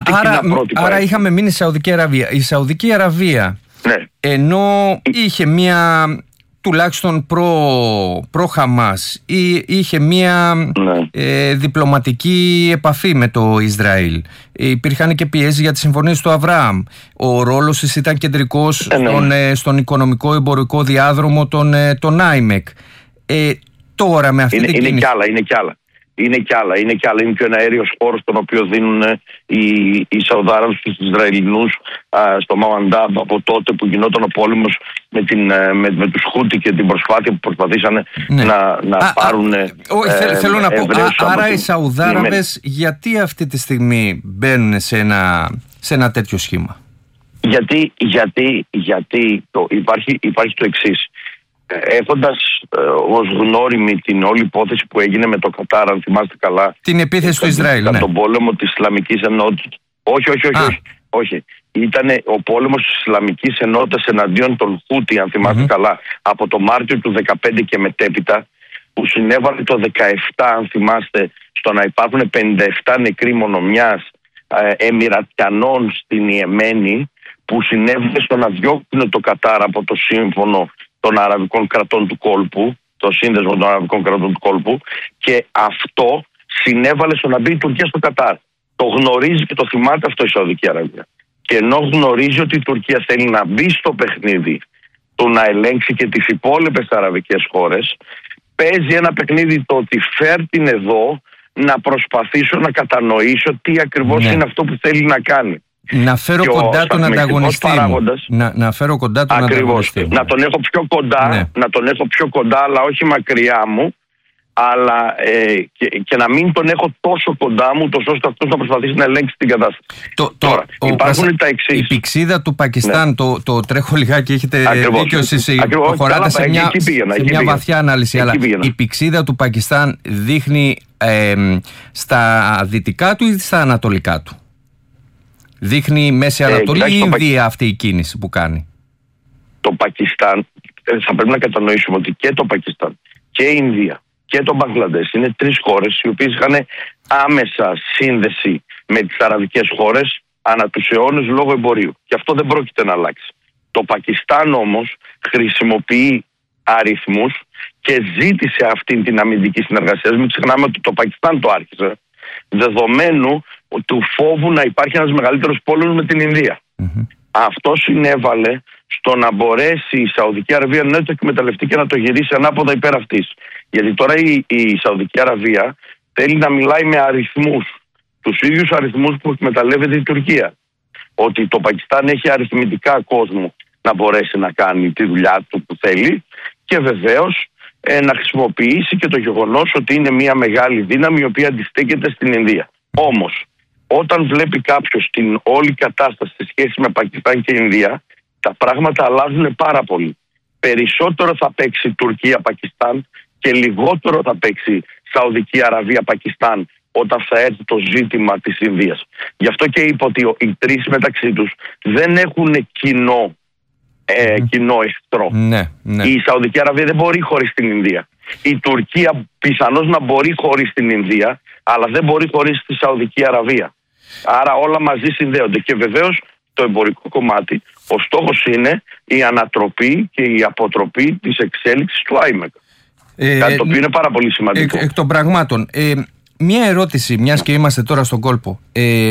Άρα είχαμε μείνει Σαουδική Αραβία. Η Σαουδική Αραβία, ναι, ενώ είχε μια τουλάχιστον προ-Χαμάς είχε μια διπλωματική επαφή με το Ισραήλ, υπήρχαν και πιέσεις για τις συμφωνίες του Αβραάμ, ο ρόλος της ήταν κεντρικός στον οικονομικό εμπορικό διάδρομο των ΆΙΜΕΚ. Τώρα με αυτή την κίνηση... Είναι κι άλλα. Είναι και ένα αέριος χώρος τον οποίο δίνουν οι Σαουδάραβες στους Ισραηλινούς στο Μαουαντάμπ από τότε που γινόταν ο πόλεμος με τους Χούτι και την προσπάθεια που προσπαθήσαν να πάρουν. Θέλω να πω, άρα οι Σαουδάραβες γιατί αυτή τη στιγμή μπαίνουν σε ένα τέτοιο σχήμα? Γιατί υπάρχει το εξής. Έχοντας ως γνώριμη την όλη υπόθεση που έγινε με το Κατάρ, αν θυμάστε καλά, την επίθεση του Ισραήλ, τον πόλεμο της Ισλαμικής Ενότητας. Όχι. Ήταν ο πόλεμος της Ισλαμικής Ενότητας εναντίον των Χούτι, αν θυμάστε καλά, από το Μάρτιο του 2015 και μετέπειτα, που συνέβαλε το 2017, αν θυμάστε, στο να υπάρχουν 57 νεκροί μονομιάς Εμιρατιανών στην Ιεμένη, που συνέβαλε στο να διώχνουν το Κατάρ από το σύμφωνο των Αραβικών κρατών του κόλπου, το σύνδεσμο των Αραβικών κρατών του κόλπου, και αυτό συνέβαλε στο να μπει η Τουρκία στο Κατάρ. Το γνωρίζει και το θυμάται αυτό η Σαουδική Αραβία. Και ενώ γνωρίζει ότι η Τουρκία θέλει να μπει στο παιχνίδι του να ελέγξει και τις υπόλοιπες αραβικές χώρες, παίζει ένα παιχνίδι το ότι φέρ την εδώ να προσπαθήσω να κατανοήσω τι ακριβώς είναι αυτό που θέλει να κάνει. Να φέρω κοντά τον ανταγωνιστή μου. Να φέρω κοντά τον ανταγωνιστή μου. Να τον έχω πιο κοντά, αλλά όχι μακριά μου, αλλά και να μην τον έχω τόσο κοντά μου, τόσο ώστε αυτός να προσπαθήσει να ελέγξει την κατάσταση. Τώρα, υπάρχουν τα εξής. Η πηξίδα του Πακιστάν, το τρέχω λιγάκι, έχετε δίκιο εσείς, προχωράτε σε μια βαθιά ανάλυση, αλλά η πηξίδα του Πακιστάν δείχνει στα δυτικά του ή στα ανατολικά του? Δείχνει Μέση Ανατολή ή Ινδία αυτή η κίνηση που κάνει? Το Πακιστάν, θα πρέπει να κατανοήσουμε ότι και το Πακιστάν και η Ινδία και το Μπαγκλαντές είναι τρεις χώρες οι οποίες είχαν άμεσα σύνδεση με τις αραβικές χώρες ανά τους αιώνες λόγω εμπορίου. Και αυτό δεν πρόκειται να αλλάξει. Το Πακιστάν όμως χρησιμοποιεί αριθμούς και ζήτησε αυτή την αμυντική συνεργασία. Μην ξεχνάμε ότι το Πακιστάν το άρχισε, δεδομένου του φόβου να υπάρχει ένας μεγαλύτερος πόλεμος με την Ινδία. Αυτό συνέβαλε στο να μπορέσει η Σαουδική Αραβία να το εκμεταλλευτεί και να το γυρίσει ανάποδα υπέρ αυτής. Γιατί τώρα η Σαουδική Αραβία θέλει να μιλάει με αριθμούς, τους ίδιους αριθμούς που εκμεταλλεύεται η Τουρκία. Ότι το Πακιστάν έχει αριθμητικά κόσμο να μπορέσει να κάνει τη δουλειά του που θέλει, και βεβαίως να χρησιμοποιήσει και το γεγονός ότι είναι μια μεγάλη δύναμη η οποία αντιστέκεται στην Ινδία. Όμως, όταν βλέπει κάποιος την όλη κατάσταση σε σχέση με Πακιστάν και Ινδία, τα πράγματα αλλάζουν πάρα πολύ. Περισσότερο θα παίξει Τουρκία-Πακιστάν και λιγότερο θα παίξει Σαουδική Αραβία-Πακιστάν όταν θα έρθει το ζήτημα της Ινδίας. Γι' αυτό και είπα ότι οι τρεις μεταξύ τους δεν έχουν κοινό εχθρό. Η Σαουδική Αραβία δεν μπορεί χωρίς την Ινδία. Η Τουρκία πιθανώς να μπορεί χωρίς την Ινδία, αλλά δεν μπορεί χωρίς τη Σαουδική Αραβία. Άρα όλα μαζί συνδέονται. Και βεβαίως το εμπορικό κομμάτι, ο στόχος είναι η ανατροπή και η αποτροπή της εξέλιξης του ΆΙΜΕΚ. Κάτι το οποίο είναι πάρα πολύ σημαντικό. Εκ των πραγμάτων, μια ερώτηση, μιας και είμαστε τώρα στον κόλπο.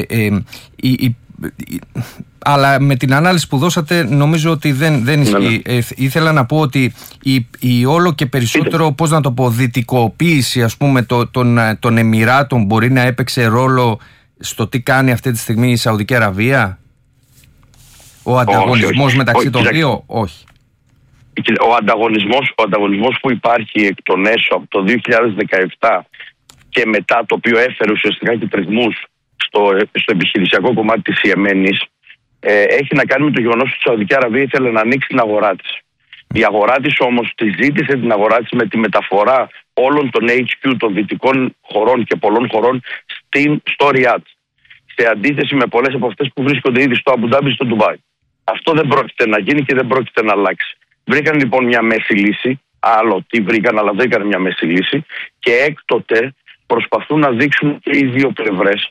Αλλά με την ανάλυση που δώσατε νομίζω ότι δεν ισχύει. Ήθελα να πω ότι η όλο και περισσότερο, πώς να το πω, δυτικοποίηση, ας πούμε, των Εμιράτων μπορεί να έπαιξε ρόλο στο τι κάνει αυτή τη στιγμή η Σαουδική Αραβία? Ο ανταγωνισμός μεταξύ των δύο? Όχι. Ο ανταγωνισμός που υπάρχει εκ των έσω από το 2017 και μετά, το οποίο έφερε ουσιαστικά και τριγμούς στο επιχειρησιακό κομμάτι της Ιεμένης, έχει να κάνει με το γεγονός ότι η Σαουδική Αραβία ήθελε να ανοίξει την αγορά της. Η αγορά της όμως τη ζήτησε την αγορά της με τη μεταφορά όλων των HQ των δυτικών χωρών και πολλών χωρών στο Ριάτ. Σε αντίθεση με πολλές από αυτές που βρίσκονται ήδη στο Αμπουντάμπι, στο Ντουμπάι. Αυτό δεν πρόκειται να γίνει και δεν πρόκειται να αλλάξει. Βρήκαν λοιπόν μια μέση λύση, άλλο τι βρήκαν, αλλά βρήκαν μια μέση λύση, και έκτοτε προσπαθούν να δείξουν και οι δύο πλευρές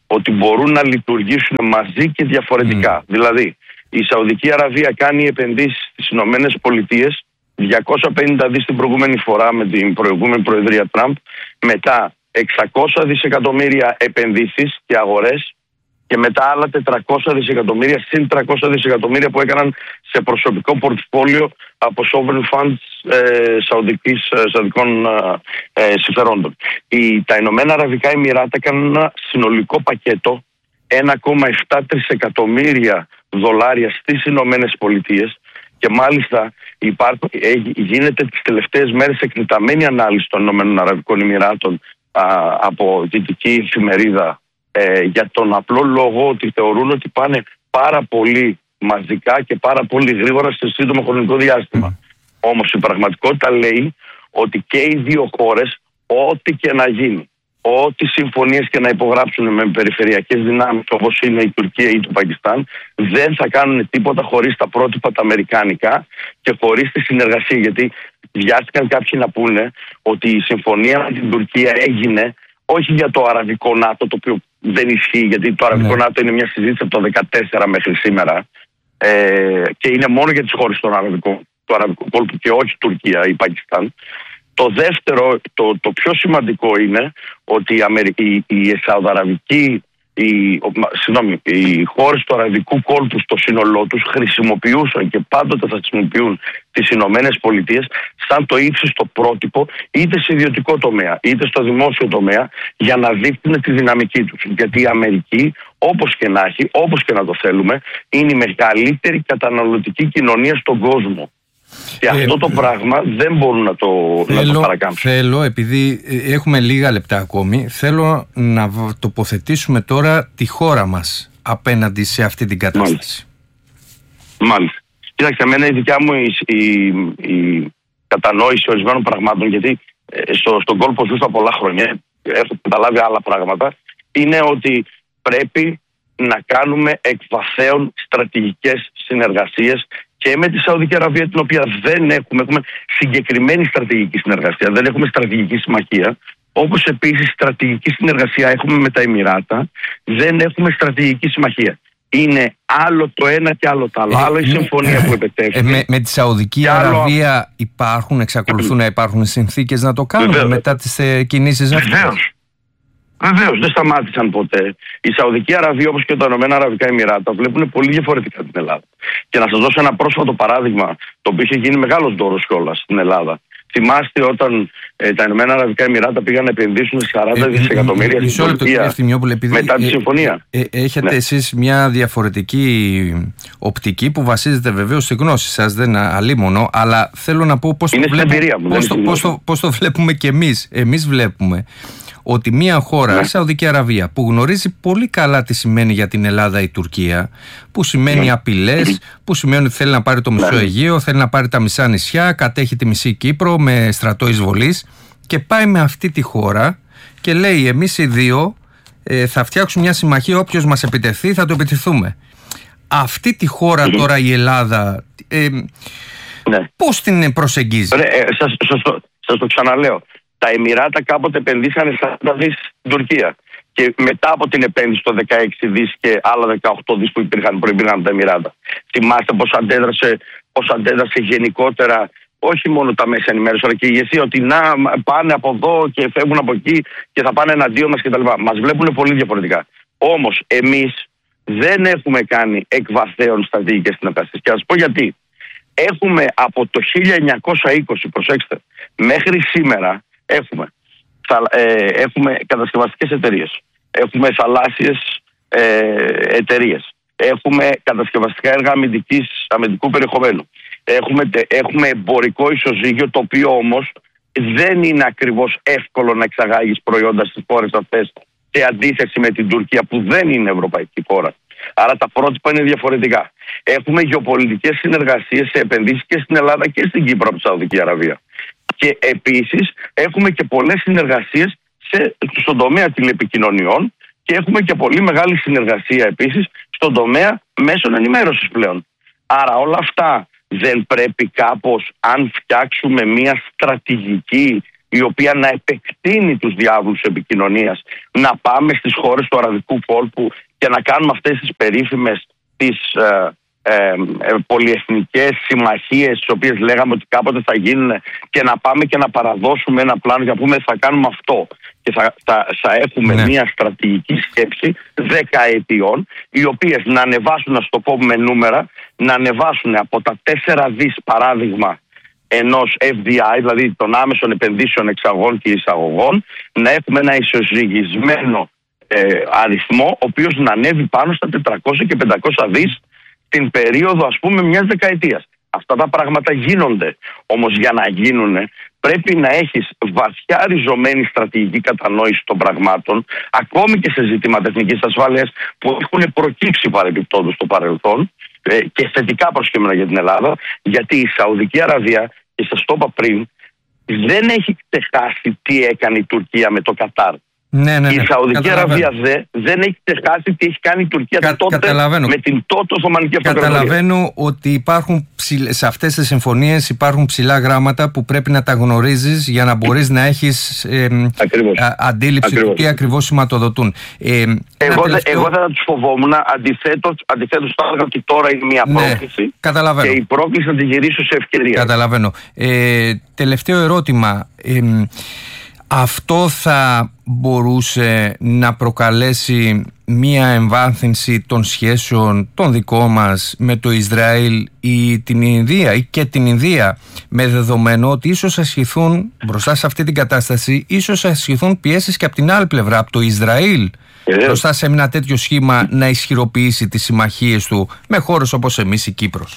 ότι μπορούν να λειτουργήσουν μαζί και διαφορετικά. Δηλαδή, η Σαουδική Αραβία κάνει επενδύσεις στις Ηνωμένες Πολιτείες, 250 δις την προηγούμενη φορά με την προηγούμενη προεδρία Τραμπ, μετά 600 δισεκατομμύρια επενδύσεις και αγορές και μετά άλλα 400 δισεκατομμύρια συν 300 δισεκατομμύρια που έκαναν σε προσωπικό πορτφόλιο από sovereign funds σαουδικών συμφερόντων. Τα Ηνωμένα Αραβικά Εμιράτα έκαναν ένα συνολικό πακέτο 1,7 τρισεκατομμύρια δολάρια στις Ηνωμένες Πολιτείες και μάλιστα γίνεται τις τελευταίες μέρες εκτεταμένη ανάλυση των Ηνωμένων Αραβικών Εμιράτων από δυτική εφημερίδα για τον απλό λόγο ότι θεωρούν ότι πάνε πάρα πολύ μαζικά και πάρα πολύ γρήγορα σε σύντομο χρονικό διάστημα. Όμως η πραγματικότητα λέει ότι και οι δύο χώρες, ό,τι και να γίνει, ό,τι συμφωνίες και να υπογράψουν με περιφερειακές δυνάμεις όπως είναι η Τουρκία ή το Πακιστάν, δεν θα κάνουν τίποτα χωρίς τα πρότυπα τα αμερικάνικα και χωρίς τη συνεργασία. Γιατί βιάστηκαν κάποιοι να πούνε ότι η συμφωνία με την Τουρκία έγινε όχι για το Αραβικό ΝΑΤΟ, το οποίο δεν ισχύει, γιατί το Αραβικό ΝΑΤΟ είναι μια συζήτηση από το 2014 μέχρι σήμερα και είναι μόνο για τις χώρες του Αραβικού κόλπου και όχι Τουρκία ή Πακιστάν. Το δεύτερο, το πιο σημαντικό είναι ότι οι χώρες του Αραβικού κόλπου στο σύνολό τους χρησιμοποιούσαν και πάντοτε θα χρησιμοποιούν τις Ηνωμένες Πολιτείες σαν το ύψιστο πρότυπο είτε σε ιδιωτικό τομέα είτε στο δημόσιο τομέα για να δείχνουν τη δυναμική τους. Γιατί η Αμερική, όπως και να έχει, όπως και να το θέλουμε, είναι η μεγαλύτερη καταναλωτική κοινωνία στον κόσμο. Και αυτό το πράγμα δεν μπορούν να το παρακάμψουν. Θέλω, επειδή έχουμε λίγα λεπτά ακόμη, θέλω να τοποθετήσουμε τώρα τη χώρα μας απέναντι σε αυτή την κατάσταση. Μάλιστα. Κοίταξε, εμένα η δικιά μου η κατανόηση ορισμένων πραγμάτων, γιατί στον κόλπο ζούσα πολλά χρόνια, έχω καταλάβει άλλα πράγματα, είναι ότι πρέπει να κάνουμε εκ βαθέων στρατηγικές συνεργασίες και με τη Σαουδική Αραβία, την οποία δεν έχουμε συγκεκριμένη στρατηγική συνεργασία, δεν έχουμε στρατηγική συμμαχία. Όπως επίσης στρατηγική συνεργασία έχουμε με τα Εμιράτα, δεν έχουμε στρατηγική συμμαχία. Είναι άλλο το ένα και άλλο το άλλο. Άλλο η συμφωνία που επετέφθη. Με τη Σαουδική Αραβία εξακολουθούν να υπάρχουν συνθήκες να το κάνουμε μετά τις κινήσεις αυτές? Βεβαίως, δεν σταμάτησαν ποτέ. Η Σαουδική Αραβία, όπως και τα Ηνωμένα Αραβικά Εμιράτα, βλέπουν πολύ διαφορετικά την Ελλάδα. Και να σας δώσω ένα πρόσφατο παράδειγμα, το οποίο είχε γίνει μεγάλος δώρος κιόλας στην Ελλάδα. Θυμάστε όταν τα Ηνωμένα Αραβικά Εμιράτα πήγαν να επενδύσουν 40 δισεκατομμύρια στην Τουρκία μετά τη συμφωνία. Έχετε εσείς μια διαφορετική οπτική που βασίζεται βεβαίως στη γνώση σας, δεν αλίμονο, αλλά θέλω να πω πώς το βλέπουμε κι εμείς. Εμείς βλέπουμε ότι μια χώρα, η Σαουδική Αραβία, που γνωρίζει πολύ καλά τι σημαίνει για την Ελλάδα η Τουρκία, που σημαίνει απειλές, που σημαίνει ότι θέλει να πάρει το μισό Αιγαίο, θέλει να πάρει τα μισά νησιά, κατέχει τη μισή Κύπρο με στρατό εισβολής, και πάει με αυτή τη χώρα και λέει εμείς οι δύο θα φτιάξουμε μια συμμαχία, όποιος μας επιτεθεί θα το επιτεθούμε. Αυτή τη χώρα τώρα η Ελλάδα πώς την προσεγγίζει? Σας το ξαναλέω. Τα Εμιράτα κάποτε επενδύσανε 40 δις στην Τουρκία. Και μετά από την επένδυση των 16 δις και άλλα 18 δις που προϋπήρχαν από τα Εμιράτα. Θυμάστε πώς αντέδρασε γενικότερα, όχι μόνο τα μέσα ενημέρωση, αλλά και η ηγεσία, ότι να πάνε από εδώ και φεύγουν από εκεί και θα πάνε εναντίον μας κτλ. Μας βλέπουν πολύ διαφορετικά. Όμως εμείς δεν έχουμε κάνει εκ βαθέων στρατηγικές συνεργασίες. Και θα σας πω γιατί. Έχουμε από το 1920, προσέξτε, μέχρι σήμερα. Έχουμε κατασκευαστικές εταιρείες, έχουμε θαλάσσιες εταιρείες, έχουμε κατασκευαστικά έργα αμυντικού περιεχομένου, έχουμε εμπορικό ισοζύγιο, το οποίο όμως δεν είναι ακριβώς εύκολο να εξαγάγεις προϊόντα στις χώρες αυτές, σε αντίθεση με την Τουρκία που δεν είναι ευρωπαϊκή χώρα. Άρα τα πρότυπα είναι διαφορετικά. Έχουμε γεωπολιτικές συνεργασίες σε επενδύσεις και στην Ελλάδα και στην Κύπρο από τη Σαουδική Αραβία. Και επίσης έχουμε και πολλές συνεργασίες στον τομέα τηλεπικοινωνιών και έχουμε και πολύ μεγάλη συνεργασία επίσης στον τομέα μέσων ενημέρωσης πλέον. Άρα όλα αυτά δεν πρέπει κάπως, αν φτιάξουμε μια στρατηγική η οποία να επεκτείνει τους διάβλους επικοινωνίας, να πάμε στις χώρες του αραβικού κόλπου και να κάνουμε αυτές τις περίφημες τις πολυεθνικές συμμαχίες, τις οποίες λέγαμε ότι κάποτε θα γίνουν, και να πάμε και να παραδώσουμε ένα πλάνο για να πούμε θα κάνουμε αυτό και θα έχουμε μια στρατηγική σκέψη 10 ετιών, οι οποίες να ανεβάσουν, να στο πω με νούμερα, να ανεβάσουν από τα 4 δις παράδειγμα ενός FDI, δηλαδή των άμεσων επενδύσεων εξαγών και εισαγωγών, να έχουμε ένα ισοζυγισμένο αριθμό, ο οποίος να ανέβει πάνω στα 400 και 500 δις την περίοδο, ας πούμε, μιας δεκαετίας. Αυτά τα πράγματα γίνονται. Όμως για να γίνουν πρέπει να έχεις βαθιά ριζωμένη στρατηγική κατανόηση των πραγμάτων, ακόμη και σε ζητήματα εθνικής ασφάλειας που έχουν προκύψει παρεμπιπτόντως στο παρελθόν και θετικά προσκύμενα για την Ελλάδα, γιατί η Σαουδική Αραβία, και σας το είπα πριν, δεν έχει ξεχάσει τι έκανε η Τουρκία με το Κατάρ. Η Σαουδική Αραβία δεν έχει ξεχάσει τι έχει κάνει η Τουρκία τότε με την τότε Οθωμανική Αυτοκρατορία. Καταλαβαίνω ότι υπάρχουν σε αυτές τις συμφωνίες υπάρχουν ψηλά γράμματα που πρέπει να τα γνωρίζεις για να μπορείς να έχεις αντίληψη του τι ακριβώς σηματοδοτούν. Εγώ δεν θα τους φοβόμουν. Αντιθέτως θα έλεγα ότι τώρα είναι μια πρόκληση και η πρόκληση θα τη γυρίσω σε ευκαιρία. Καταλαβαίνω. Τελευταίο ερώτημα. Αυτό θα μπορούσε να προκαλέσει μία εμβάθυνση των σχέσεων των δικών μας με το Ισραήλ ή την Ινδία ή και την Ινδία, με δεδομένο ότι ίσως ασχηθούν μπροστά σε αυτή την κατάσταση, ίσως ασχηθούν πιέσεις και από την άλλη πλευρά, από το Ισραήλ, μπροστά σε ένα τέτοιο σχήμα να ισχυροποιήσει τις συμμαχίες του με χώρες όπως εμείς η Κύπρος.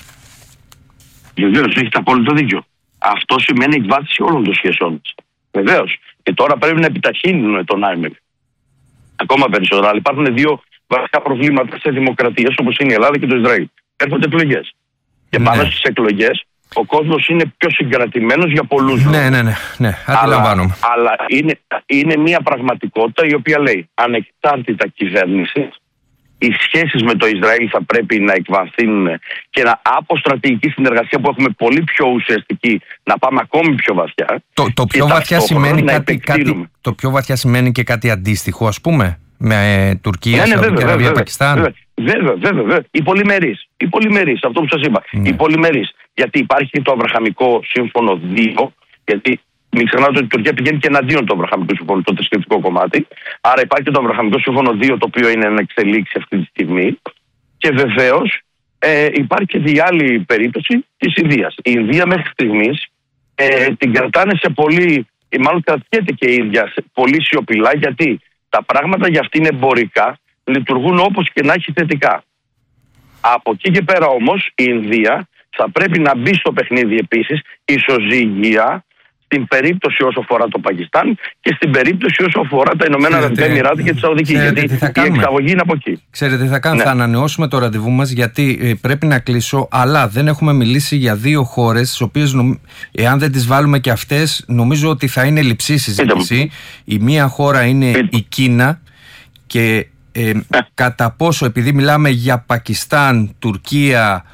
Βεβαίως, έχετε απόλυτο δίκιο. Αυτό σημαίνει εκβάθυνση όλων των σχέσεων μας. Βεβαίως. Και τώρα πρέπει να επιταχύνουν τον IMF ακόμα περισσότερο. Αλλά υπάρχουν δύο βασικά προβλήματα σε δημοκρατίες όπως είναι η Ελλάδα και το Ισραήλ. Έρχονται εκλογές. Και πάνω στις εκλογές ο κόσμος είναι πιο συγκρατημένος για πολλούς λόγους. Ναι, αντιλαμβάνομαι. Αλλά είναι μια πραγματικότητα η οποία λέει ανεξάρτητα κυβέρνηση, οι σχέσεις με το Ισραήλ θα πρέπει να εκβαθύνουν και από στρατηγική συνεργασία που έχουμε πολύ πιο ουσιαστική να πάμε ακόμη πιο βαθιά. Το πιο βαθιά σημαίνει το πιο βαθιά σημαίνει και κάτι αντίστοιχο, ας πούμε, με Τουρκία, Σαουδική Αραβία, Πακιστάν. Βέβαια. Οι πολυμερείς, αυτό που σας είπα. Οι πολυμερείς. Γιατί υπάρχει το Αβραχαμικό Σύμφωνο 2, γιατί μην ξεχνάτε ότι η Τουρκία πηγαίνει και εναντίον του Αβραχαμικού Συμφώνου, το θρησκευτικό κομμάτι. Άρα υπάρχει και το Αβραχαμικό Σύμφωνο 2, το οποίο είναι να εξελίξει αυτή τη στιγμή. Και βεβαίως υπάρχει και η άλλη περίπτωση της Ινδίας. Η Ινδία μέχρι στιγμής την κρατάνε σε πολύ, μάλλον κρατιέται και η ίδια πολύ σιωπηλά, γιατί τα πράγματα για αυτήν εμπορικά λειτουργούν όπως και να έχει θετικά. Από εκεί και πέρα όμως η Ινδία θα πρέπει να μπει στο παιχνίδι επίσης ισοζύγια στην περίπτωση όσο αφορά το Πακιστάν και στην περίπτωση όσο αφορά τα Ηνωμένα Αραβικά Εμιράτα και τη Σαουδική. Γιατί η εξαγωγή είναι από εκεί. Ξέρετε τι θα κάνουμε? Θα ανανεώσουμε το ραντεβού μας, γιατί πρέπει να κλείσω. Αλλά δεν έχουμε μιλήσει για δύο χώρες, τις οποίες εάν δεν τις βάλουμε και αυτές, νομίζω ότι θα είναι λειψή συζήτηση. Η μία χώρα είναι η Κίνα και κατά πόσο, επειδή μιλάμε για Πακιστάν, Τουρκία,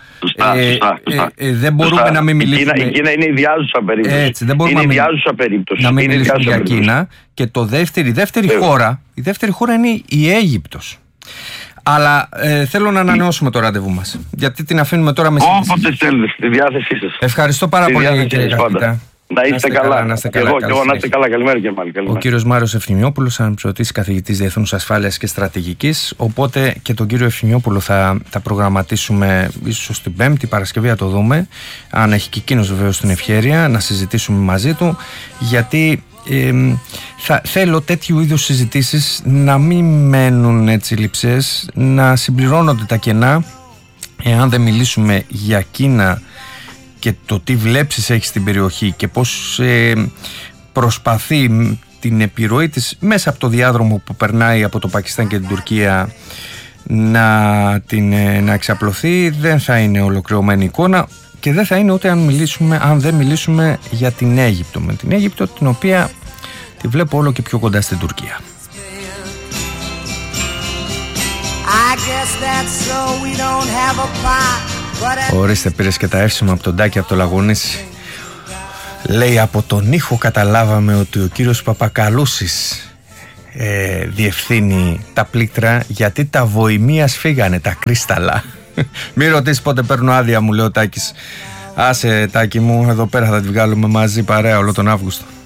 δεν μπορούμε να μην μιλήσουμε. Η Κίνα είναι ιδιάζουσα περίπτωση. Έτσι, δεν μπορούμε να μην μιλήσουμε για Κίνα. Και η δεύτερη χώρα είναι η Αίγυπτος. Αλλά θέλω να ανανεώσουμε το ραντεβού μας, γιατί την αφήνουμε τώρα με συζήτηση. Όποτε θέλετε, στη διάθεσή σας. Ευχαριστώ πάρα πολύ, κύριε καθηγητά. Να είστε καλά. Να είστε καλά. Καλημέρα και πάλι. Ο κύριος Μάριος Ευθυμιόπουλος, αναπληρωτής καθηγητής Διεθνούς Ασφάλειας και Στρατηγικής. Οπότε και τον κύριο Ευθυμιόπουλο θα προγραμματίσουμε ίσως την Πέμπτη, Παρασκευή, θα το δούμε. Αν έχει και εκείνος βεβαίως την ευχέρεια να συζητήσουμε μαζί του. Γιατί θέλω τέτοιου είδους συζητήσεις να μην μένουν έτσι λειψές, να συμπληρώνονται τα κενά. Εάν δεν μιλήσουμε για Κίνα και το τι βλέψεις έχει στην περιοχή και πώς προσπαθεί την επιρροή της μέσα από το διάδρομο που περνάει από το Πακιστάν και την Τουρκία να εξαπλωθεί, δεν θα είναι ολοκληρωμένη εικόνα και δεν θα είναι ούτε αν δεν μιλήσουμε για την Αίγυπτο. Με την Αίγυπτο, την οποία τη βλέπω όλο και πιο κοντά στην Τουρκία. Ορίστε, πήρες και τα εύσημα από τον Τάκη από το Λαγουνίσι. Λέει, από τον ήχο καταλάβαμε ότι ο κύριος Παπακαλούσης διευθύνει τα πλήκτρα, γιατί τα βοημίας φύγανε τα κρίσταλα. Μην ρωτήσεις πότε παίρνω άδεια, μου λέει ο Τάκης. Άσε Τάκη μου, εδώ πέρα θα τη βγάλουμε μαζί παρέα όλο τον Αύγουστο.